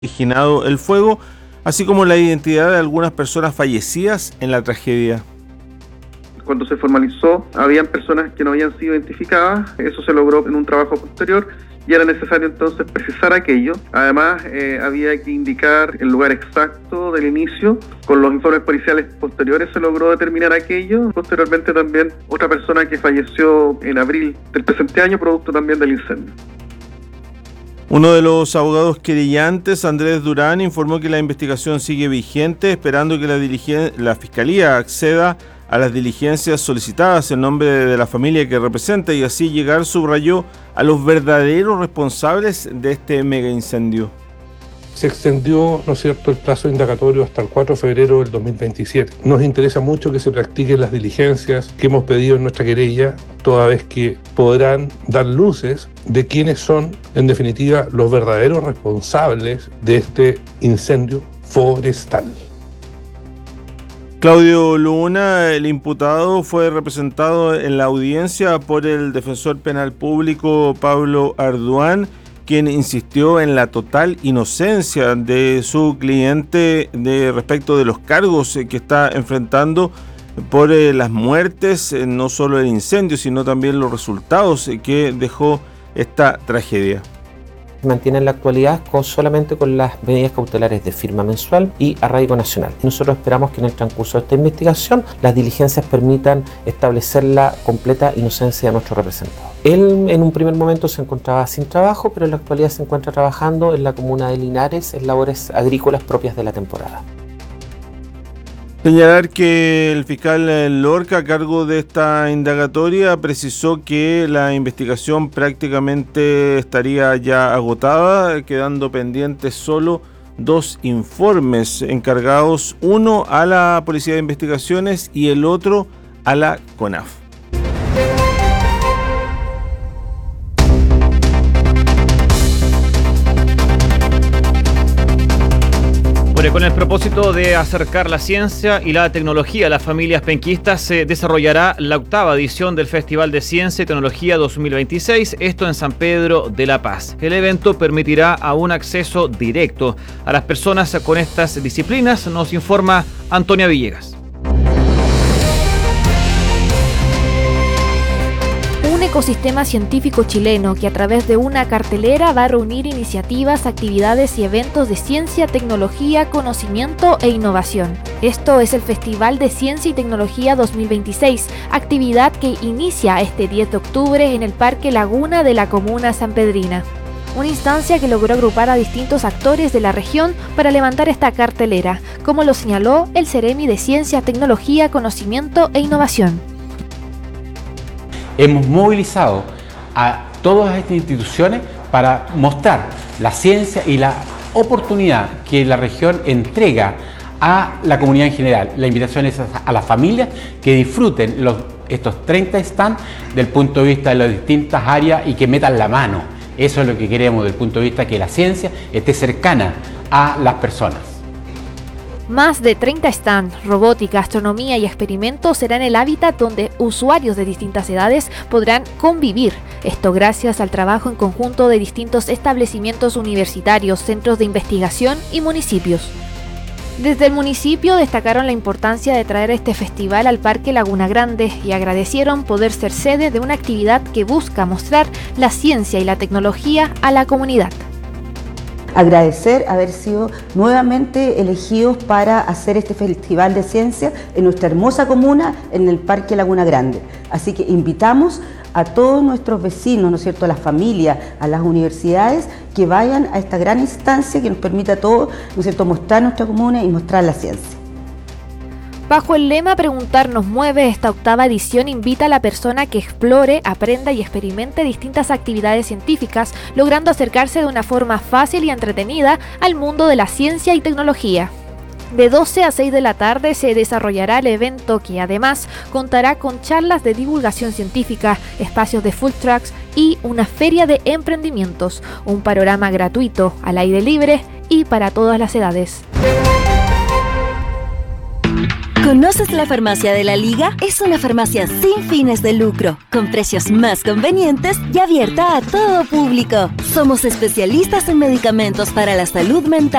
originado el fuego, así como la identidad de algunas personas fallecidas en la tragedia. Cuando se formalizó, habían personas que no habían sido identificadas, eso se logró en un trabajo posterior y era necesario entonces precisar aquello. Además, había que indicar el lugar exacto del inicio. Con los informes policiales posteriores se logró determinar aquello. Posteriormente también otra persona que falleció en abril del presente año, producto también del incendio. Uno de los abogados querellantes, Andrés Durán, informó que la investigación sigue vigente, esperando que la Fiscalía acceda a las diligencias solicitadas en nombre de la familia que representa y así llegar, subrayó, a los verdaderos responsables de este mega incendio. Se extendió, ¿no es cierto?, el plazo indagatorio hasta el 4 de febrero del 2027. Nos interesa mucho que se practiquen las diligencias que hemos pedido en nuestra querella, toda vez que podrán dar luces de quiénes son, en definitiva, los verdaderos responsables de este incendio forestal. Claudio Luna, el imputado, fue representado en la audiencia por el defensor penal público Pablo Arduán, quien insistió en la total inocencia de su cliente respecto de los cargos que está enfrentando por las muertes, no solo el incendio, sino también los resultados que dejó esta tragedia. Mantiene en la actualidad solamente con las medidas cautelares de firma mensual y arraigo nacional. Nosotros esperamos que en el transcurso de esta investigación las diligencias permitan establecer la completa inocencia de nuestro representado. Él en un primer momento se encontraba sin trabajo, pero en la actualidad se encuentra trabajando en la comuna de Linares en labores agrícolas propias de la temporada. Señalar que el fiscal Lorca, a cargo de esta indagatoria, precisó que la investigación prácticamente estaría ya agotada, quedando pendientes solo 2 informes encargados, uno a la Policía de Investigaciones y el otro a la CONAF. Con el propósito de acercar la ciencia y la tecnología a las familias penquistas, se desarrollará la 8ª edición del Festival de Ciencia y Tecnología 2026, esto en San Pedro de la Paz. El evento permitirá un acceso directo a las personas con estas disciplinas, nos informa Antonia Villegas. Un ecosistema científico chileno que a través de una cartelera va a reunir iniciativas, actividades y eventos de ciencia, tecnología, conocimiento e innovación. Esto es el Festival de Ciencia y Tecnología 2026, actividad que inicia este 10 de octubre en el Parque Laguna de la comuna sanpedrina. Una instancia que logró agrupar a distintos actores de la región para levantar esta cartelera, como lo señaló el Ceremi de Ciencia, Tecnología, Conocimiento e Innovación. Hemos movilizado a todas estas instituciones para mostrar la ciencia y la oportunidad que la región entrega a la comunidad en general. La invitación es a las familias que disfruten estos 30 stands del punto de vista de las distintas áreas y que metan la mano. Eso es lo que queremos desde el punto de vista que la ciencia esté cercana a las personas. Más de 30 stands, robótica, astronomía y experimentos serán el hábitat donde usuarios de distintas edades podrán convivir. Esto gracias al trabajo en conjunto de distintos establecimientos universitarios, centros de investigación y municipios. Desde el municipio destacaron la importancia de traer este festival al Parque Laguna Grande y agradecieron poder ser sede de una actividad que busca mostrar la ciencia y la tecnología a la comunidad. Agradecer haber sido nuevamente elegidos para hacer este festival de ciencia en nuestra hermosa comuna, en el Parque Laguna Grande. Así que invitamos a todos nuestros vecinos, ¿no es cierto?, a las familias, a las universidades, que vayan a esta gran instancia que nos permita a todos, ¿no es cierto?, mostrar nuestra comuna y mostrar la ciencia. Bajo el lema Preguntar nos mueve, esta 8ª edición invita a la persona que explore, aprenda y experimente distintas actividades científicas, logrando acercarse de una forma fácil y entretenida al mundo de la ciencia y tecnología. De 12 a 6 de la tarde se desarrollará el evento que además contará con charlas de divulgación científica, espacios de food trucks y una feria de emprendimientos, un panorama gratuito, al aire libre y para todas las edades. ¿Conoces la Farmacia de la Liga? Es una farmacia sin fines de lucro, con precios más convenientes y abierta a todo público. Somos especialistas en medicamentos para la salud mental.